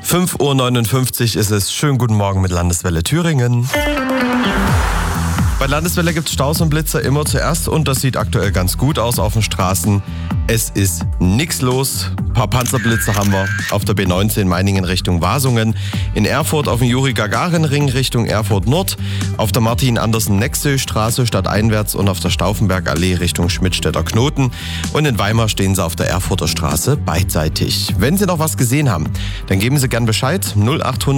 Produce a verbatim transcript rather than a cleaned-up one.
fünf Uhr neunundfünfzig ist es. Schönen guten Morgen mit Landeswelle Thüringen. Bei Landeswelle gibt es Staus und Blitzer immer zuerst und das sieht aktuell ganz gut aus auf den Straßen. Es ist nichts los. Ein paar Panzerblitzer haben wir auf der B neunzehn Meiningen Richtung Wasungen, in Erfurt auf dem Juri-Gagarin-Ring Richtung Erfurt Nord, auf der Martin-Andersen-Nexö-Straße stadteinwärts und auf der Stauffenberg-Allee Richtung Schmidtstädter Knoten. Und in Weimar stehen sie auf der Erfurter Straße beidseitig. Wenn Sie noch was gesehen haben, dann geben Sie gern Bescheid. null acht hundert